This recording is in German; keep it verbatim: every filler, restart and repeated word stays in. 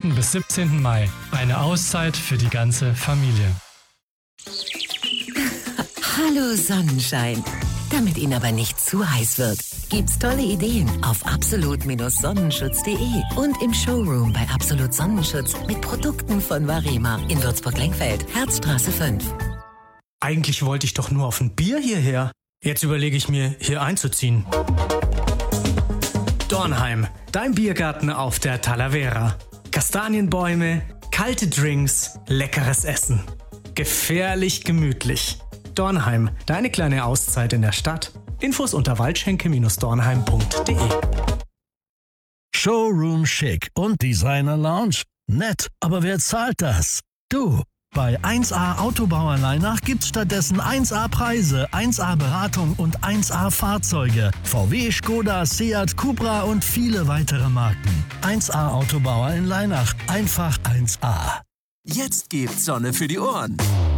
fünften bis siebzehnten Mai. Eine Auszeit für die ganze Familie. Hallo Sonnenschein. Damit Ihnen aber nicht zu heiß wird, gibt's tolle Ideen auf absolut Sonnenschutz punkt de und im Showroom bei Absolut Sonnenschutz mit Produkten von Varema in Würzburg-Lenkfeld, Herzstraße fünf. Eigentlich wollte ich doch nur auf ein Bier hierher. Jetzt überlege ich mir, hier einzuziehen. Dornheim, dein Biergarten auf der Talavera. Kastanienbäume, kalte Drinks, leckeres Essen. Gefährlich gemütlich. Dornheim, deine kleine Auszeit in der Stadt. Infos unter waldschenke Bindestrich dornheim punkt de. Showroom Chic und Designer Lounge? Nett, aber wer zahlt das? Du. Bei eins A Autobauer Leinach gibt's stattdessen eins A Preise, eins A Beratung und eins A Fahrzeuge. V W, Skoda, Seat, Cupra und viele weitere Marken. eins A Autobauer in Leinach. Einfach eins A. Jetzt gibt's Sonne für die Ohren.